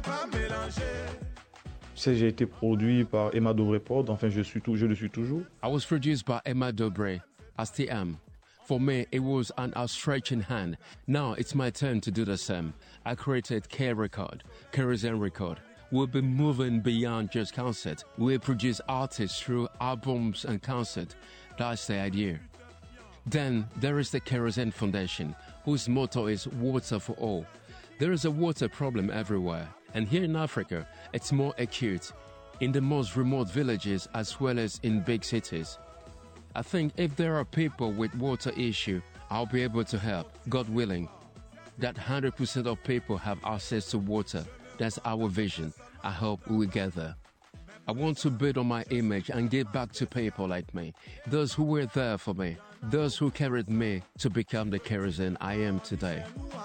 J'ai été produit par Emma Dobrepod, enfin je le suis toujours. I was produced by Emma Dobre, I still am. For me, it was an outstretching hand. Now it's my turn to do the same. I created K-Record, Kerosene Record. We'll be moving beyond just concert. We'll produce artists through albums and concert. That's the idea. Then there is the Kerosene Foundation, whose motto is water for all. There is a water problem everywhere, and here in Africa, it's more acute, in the most remote villages as well as in big cities. I think if there are people with water issue, I'll be able to help, God willing. That 100% of people have access to water. That's our vision. I hope we will get there. I want to build on my image and give back to people like me, those who were there for me, those who carried me to become the kerosene I am today.